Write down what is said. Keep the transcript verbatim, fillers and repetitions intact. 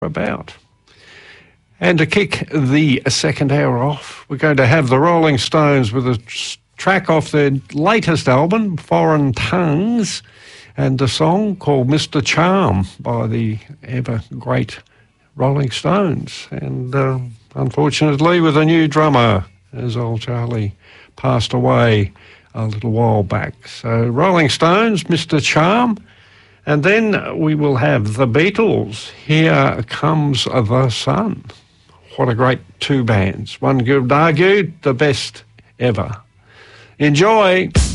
about. And to kick the second hour off, we're going to have the Rolling Stones with a track off their latest album, Foreign Tongues, and a song called Mister Charm by the ever great Rolling Stones. And uh, unfortunately, with a new drummer, as old Charlie passed away a little while back. So Rolling Stones, Mister Charm. And then we will have the Beatles, Here Comes the Sun. What a great two bands. One could argue the best ever. Enjoy.